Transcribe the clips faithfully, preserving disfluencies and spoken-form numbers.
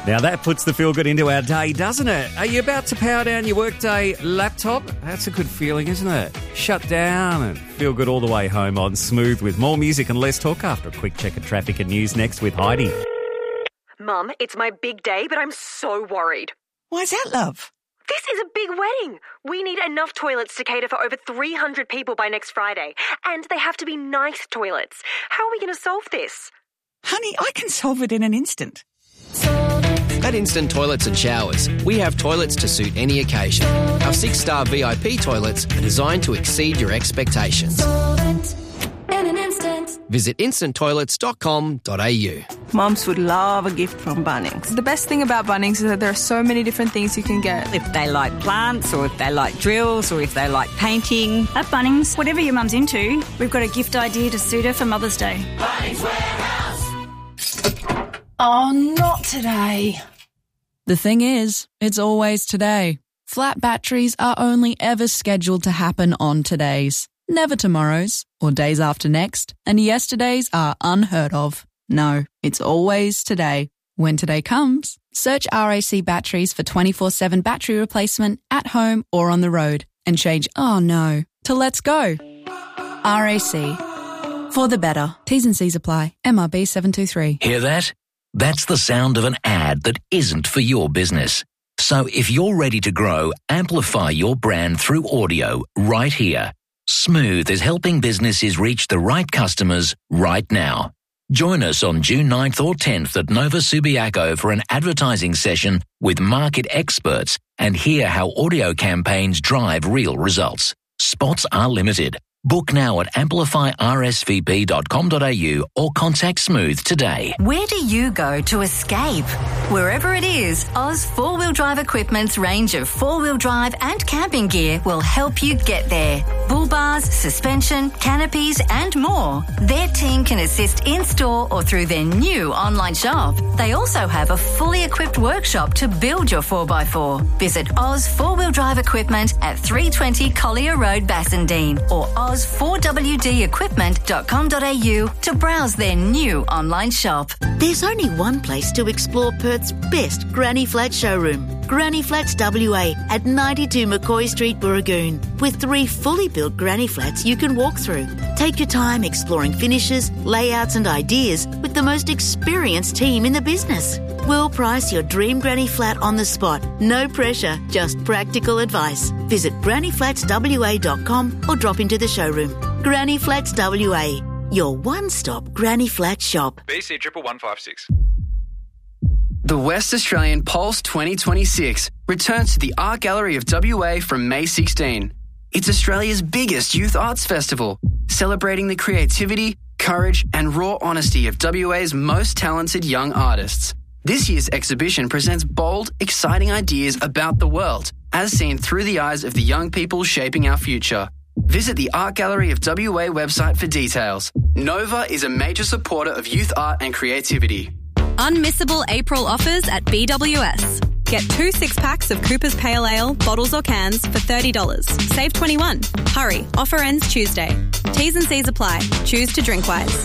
Now that puts the feel good into our day, doesn't it? Are you about to power down your workday laptop? That's a good feeling, isn't it? Shut down and feel good all the way home on Smooth with more music and less talk after a quick check of traffic and news next with Heidi. Mum, it's my big day, but I'm so worried. Why's that, love? This is a big wedding. We need enough toilets to cater for over three hundred people by next Friday. And they have to be nice toilets. How are we going to solve this? Honey, I can solve it in an instant. At Instant Toilets and Showers, we have toilets to suit any occasion. Our six-star V I P toilets are designed to exceed your expectations. Visit instant toilets dot com dot a u. Mums would love a gift from Bunnings. The best thing about Bunnings is that there are so many different things you can get. If they like plants, or if they like drills, or if they like painting. At Bunnings, whatever your mum's into, we've got a gift idea to suit her for Mother's Day. Bunnings Warehouse. Oh, not today. The thing is, it's always today. Flat batteries are only ever scheduled to happen on todays, never tomorrows or days after next, and yesterdays are unheard of. No, it's always today. When today comes, search R A C Batteries for twenty-four seven battery replacement at home or on the road and change "oh no" to "let's go." R A C. For the better. T's and C's apply. M R B seven two three. Hear that? That's the sound of an ad that isn't for your business. So if you're ready to grow, amplify your brand through audio right here. Smooth is helping businesses reach the right customers right now. Join us on June ninth or tenth at Nova Subiaco for an advertising session with market experts and hear how audio campaigns drive real results. Spots are limited. Book now at amplify r s v p dot com dot a u or contact Smooth today. Where do you go to escape? Wherever it is, Oz Four Wheel Drive Equipment's range of four-wheel drive and camping gear will help you get there. Bull bars, suspension, canopies and more. Their team can assist in-store or through their new online shop. They also have a fully equipped workshop to build your four by four. Visit Oz Four Wheel Drive Equipment at three twenty Collier Road, Bassendean or oz four w d equipment dot com dot a u to browse their new online shop. There's only one place to explore Perth's best Granny Flat showroom. Granny Flats W A at ninety-two McCoy Street, Burragoon, with three fully built granny flats you can walk through. Take your time exploring finishes, layouts and ideas with the most experienced team in the business. We'll price your dream granny flat on the spot. No pressure, just practical advice. Visit granny flats w a dot com or drop into the showroom. Granny Flats W A, your one-stop granny flat shop. B C one one five six. The West Australian Pulse twenty twenty-six returns to the Art Gallery of W A from May sixteenth. It's Australia's biggest youth arts festival, celebrating the creativity, courage and raw honesty of W A's most talented young artists. This year's exhibition presents bold, exciting ideas about the world, as seen through the eyes of the young people shaping our future. Visit the Art Gallery of W A website for details. Nova is a major supporter of youth art and creativity. Unmissable April offers at B W S. Get two six-packs of Cooper's Pale Ale, bottles or cans, for thirty dollars. Save twenty-one dollars. Hurry, offer ends Tuesday. T's and C's apply. Choose to drink wise.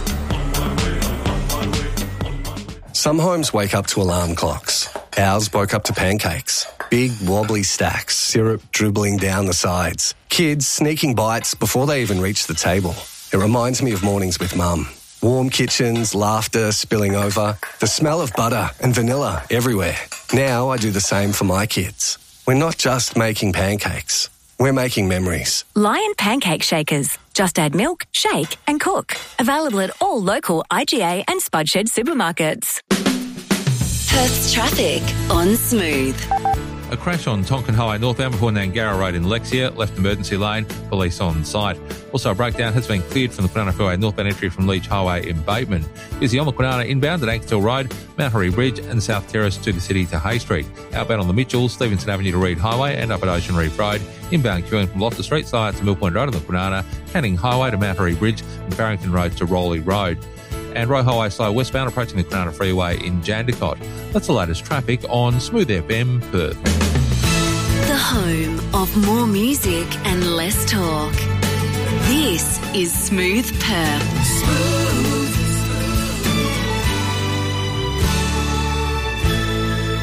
Some homes wake up to alarm clocks. Ours woke up to pancakes. Big, wobbly stacks, syrup dribbling down the sides. Kids sneaking bites before they even reach the table. It reminds me of mornings with Mum. Warm kitchens, laughter spilling over, the smell of butter and vanilla everywhere. Now I do the same for my kids. We're not just making pancakes. We're making memories. Lion Pancake Shakers. Just add milk, shake and cook. Available at all local I G A and Spudshed supermarkets. Perth's traffic on Smooth. A crash on Tonkin Highway northbound before Nangara Road in Lexia, left emergency lane, police on site. Also, a breakdown has been cleared from the Kwinana Freeway northbound entry from Leach Highway in Bateman. Busy on the Kwinana inbound at Ankersville Road, Mount Hurry Bridge and South Terrace to the city to Hay Street. Outbound on the Mitchell, Stevenson Avenue to Reed Highway and up at Ocean Reef Road. Inbound queuing from Loftus Street side to Mill Point Road on the Kwinana, Canning Highway to Mount Hurry Bridge and Barrington Road to Rowley Road. And Roe Highway slow westbound approaching the Kwinana Freeway in Jandakot. That's the latest traffic on Smooth F M Perth. The home of more music and less talk. This is Smooth Perth. Smooth.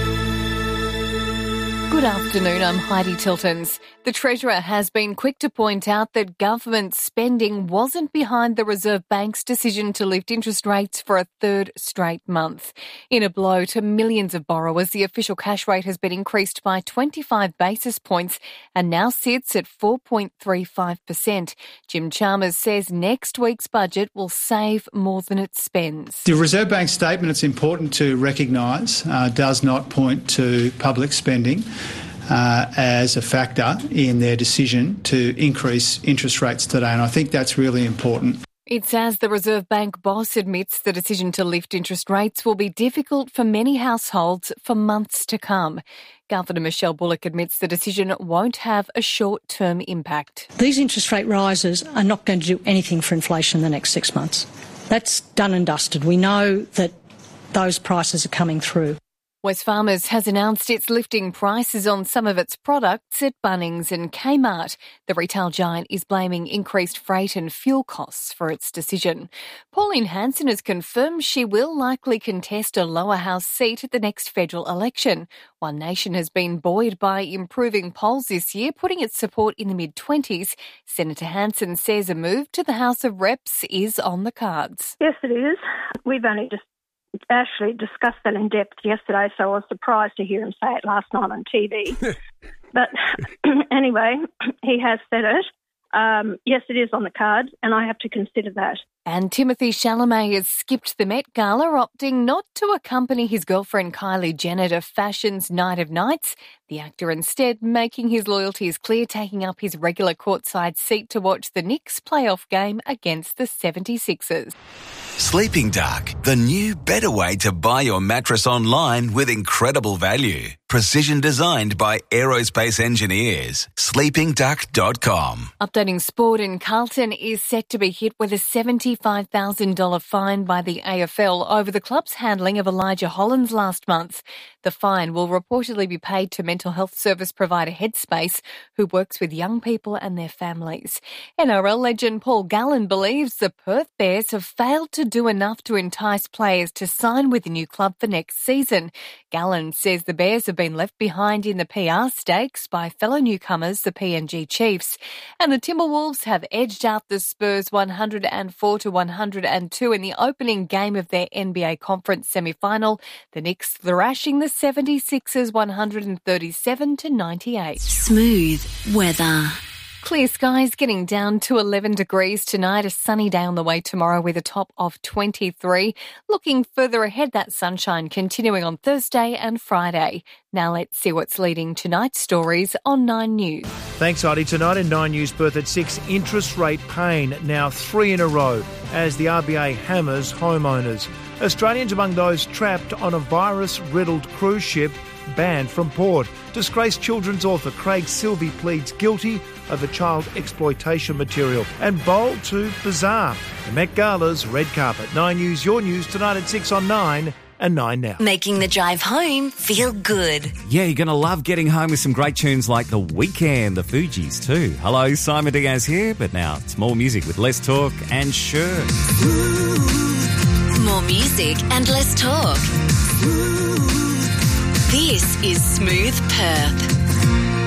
Good afternoon, I'm Heidi Tiltons. The Treasurer has been quick to point out that government spending wasn't behind the Reserve Bank's decision to lift interest rates for a third straight month. In a blow to millions of borrowers, the official cash rate has been increased by twenty-five basis points and now sits at four point three five percent. Jim Chalmers says next week's budget will save more than it spends. The Reserve Bank statement, it's important to recognise, uh, does not point to public spending Uh, as a factor in their decision to increase interest rates today, and I think that's really important. It's as the Reserve Bank boss admits the decision to lift interest rates will be difficult for many households for months to come. Governor Michelle Bullock admits the decision won't have a short-term impact. These interest rate rises are not going to do anything for inflation in the next six months. That's done and dusted. We know that those prices are coming through. Wesfarmers has announced it's lifting prices on some of its products at Bunnings and Kmart. The retail giant is blaming increased freight and fuel costs for its decision. Pauline Hanson has confirmed she will likely contest a lower house seat at the next federal election. One Nation has been buoyed by improving polls this year, putting its support in the mid-twenties. Senator Hanson says a move to the House of Reps is on the cards. Yes, it is. We've only just Ashley discussed that in depth yesterday, so I was surprised to hear him say it last night on T V. But anyway, he has said it. Um, yes, it is on the cards, and I have to consider that. And Timothy Chalamet has skipped the Met Gala, opting not to accompany his girlfriend Kylie Jenner to fashion's Night of Nights. The actor instead making his loyalties clear, taking up his regular courtside seat to watch the Knicks playoff game against the seventy-sixers. Sleeping Dark, the new better way to buy your mattress online with incredible value. Precision designed by aerospace engineers. sleeping duck dot com. Updating sport, in Carlton is set to be hit with a seventy-five thousand dollars fine by the A F L over the club's handling of Elijah Hollins last month. The fine will reportedly be paid to mental health service provider Headspace, who works with young people and their families. N R L legend Paul Gallen believes the Perth Bears have failed to do enough to entice players to sign with the new club for next season. Gallen says the Bears have been left behind in the P R stakes by fellow newcomers, the P N G Chiefs. And the Timberwolves have edged out the Spurs one hundred four to one hundred two in the opening game of their N B A conference semi-final. The Knicks thrashing the seventy-sixers one hundred thirty-seven to ninety-eight. Smooth weather. Clear skies, getting down to eleven degrees tonight. A sunny day on the way tomorrow with a top of twenty-three. Looking further ahead, that sunshine continuing on Thursday and Friday. Now let's see what's leading tonight's stories on Nine News. Thanks, Heidi. Tonight in Nine News, Perth at six, interest rate pain, now three in a row, as the R B A hammers homeowners. Australians among those trapped on a virus-riddled cruise ship banned from port. Disgraced children's author Craig Silvey pleads guilty over child exploitation material. And bold to bizarre, the Met Gala's red carpet. Nine News, your news tonight at six on Nine and Nine Now. Making the drive home feel good. Yeah, you're going to love getting home with some great tunes like The Weeknd, the Fugees too. Hello, Simon Diaz here, but now it's more music with less talk and sure. More music and less talk. This is Smooth Perth.